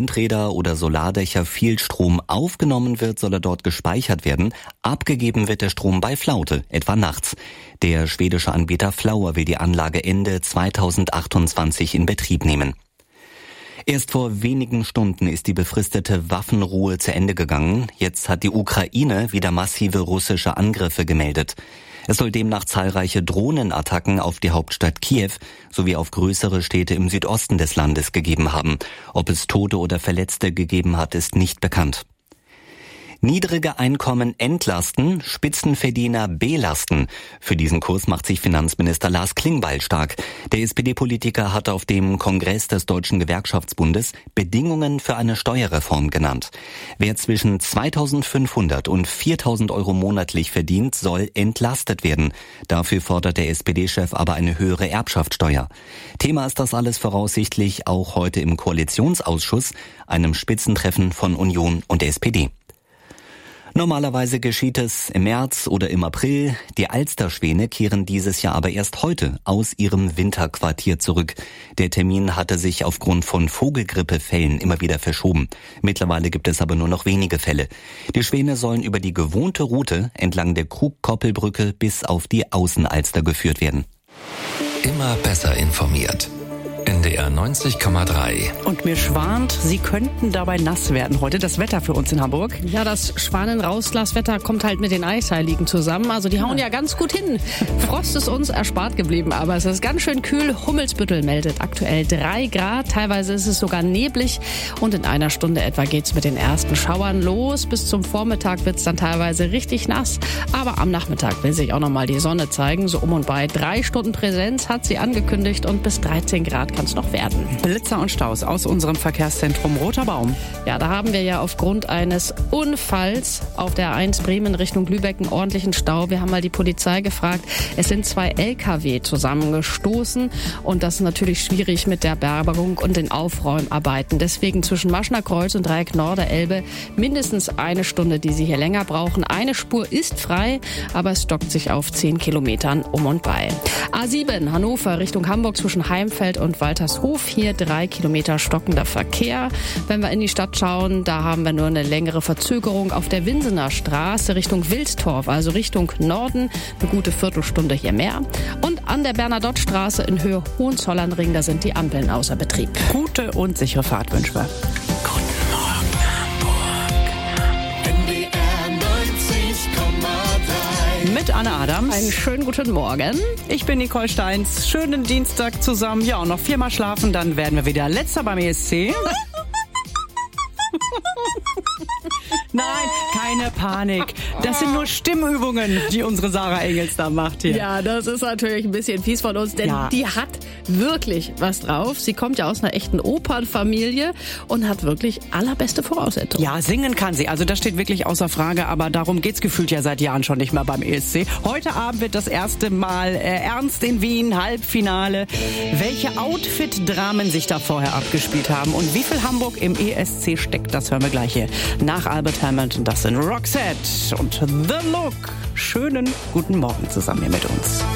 Windräder oder Solardächer viel Strom aufgenommen wird, soll er dort gespeichert werden. Abgegeben wird der Strom bei Flaute, etwa nachts. Der schwedische Anbieter Flower will die Anlage Ende 2028 in Betrieb nehmen. Erst vor wenigen Stunden ist die befristete Waffenruhe zu Ende gegangen. Jetzt hat die Ukraine wieder massive russische Angriffe gemeldet. Es soll demnach zahlreiche Drohnenattacken auf die Hauptstadt Kiew sowie auf größere Städte im Südosten des Landes gegeben haben. Ob es Tote oder Verletzte gegeben hat, ist nicht bekannt. Niedrige Einkommen entlasten, Spitzenverdiener belasten. Für diesen Kurs macht sich Finanzminister Lars Klingbeil stark. Der SPD-Politiker hat auf dem Kongress des Deutschen Gewerkschaftsbundes Bedingungen für eine Steuerreform genannt. Wer zwischen 2.500 und 4.000 Euro monatlich verdient, soll entlastet werden. Dafür fordert der SPD-Chef aber eine höhere Erbschaftssteuer. Thema ist das alles voraussichtlich auch heute im Koalitionsausschuss, einem Spitzentreffen von Union und der SPD. Normalerweise geschieht es im März oder im April. Die Alsterschwäne kehren dieses Jahr aber erst heute aus ihrem Winterquartier zurück. Der Termin hatte sich aufgrund von Vogelgrippefällen immer wieder verschoben. Mittlerweile gibt es aber nur noch wenige Fälle. Die Schwäne sollen über die gewohnte Route entlang der Krug-Koppelbrücke bis auf die Außenalster geführt werden. Immer besser informiert. NDR 90,3. Und mir schwant, Sie könnten dabei nass werden heute. Das Wetter für uns in Hamburg. Ja, das Schwanen-Rausglaswetter kommt halt mit den Eisheiligen zusammen. Also die hauen ja ganz gut hin. Frost ist uns erspart geblieben, aber es ist ganz schön kühl. Hummelsbüttel meldet aktuell 3 Grad. Teilweise ist es sogar neblig. Und in einer Stunde etwa geht's mit den ersten Schauern los. Bis zum Vormittag wird's dann teilweise richtig nass. Aber am Nachmittag will sich auch nochmal die Sonne zeigen. So um und bei 3 Stunden Präsenz hat sie angekündigt und bis 13 Grad kann es noch werden. Blitzer und Staus aus unserem Verkehrszentrum Roter Baum. Ja, da haben wir ja aufgrund eines Unfalls auf der A1 Bremen Richtung Lübeck einen ordentlichen Stau. Wir haben mal die Polizei gefragt. Es sind 2 LKW zusammengestoßen und das ist natürlich schwierig mit der Bergung und den Aufräumarbeiten. Deswegen zwischen Maschner Kreuz und Dreieck Norderelbe mindestens 1 Stunde, die Sie hier länger brauchen. Eine Spur ist frei, aber es stockt sich auf 10 Kilometern um und bei. A7 Hannover Richtung Hamburg zwischen Heimfeld und Waltershof. Hier 3 Kilometer stockender Verkehr. Wenn wir in die Stadt schauen, da haben wir nur eine längere Verzögerung auf der Winsener Straße Richtung Wilstorf, also Richtung Norden. Eine gute Viertelstunde hier mehr. Und an der Bernadotte-Straße in Höhe Hohenzollernring, da sind die Ampeln außer Betrieb. Gute und sichere Fahrt wünschen wir. Guten Morgen, Hamburg. NDR 90,3. Mit Anne Adams. Einen schönen guten Morgen. Ich bin Nicole Steins. Schönen Dienstag zusammen. Ja, und noch 4-mal schlafen, dann werden wir wieder Letzter beim ESC. Nein, keine Panik. Das sind nur Stimmübungen, die unsere Sarah Engels da macht hier. Ja, das ist natürlich ein bisschen fies von uns, denn die hat wirklich was drauf. Sie kommt ja aus einer echten Opernfamilie und hat wirklich allerbeste Voraussetzungen. Ja, singen kann sie. Also das steht wirklich außer Frage, aber darum geht's gefühlt ja seit Jahren schon nicht mehr beim ESC. Heute Abend wird das erste Mal Ernst in Wien, Halbfinale. Welche Outfit-Dramen sich da vorher abgespielt haben und wie viel Hamburg im ESC steckt, das hören wir gleich hier nach Albert Hammond. Und das sind Roxette und The Look. Schönen guten Morgen zusammen hier mit uns.